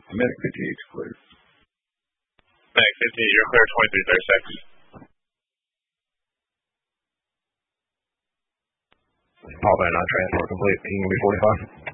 Medic 58's clear. Medic 58, you're clear. 2336. All van on transport complete. He can be 45.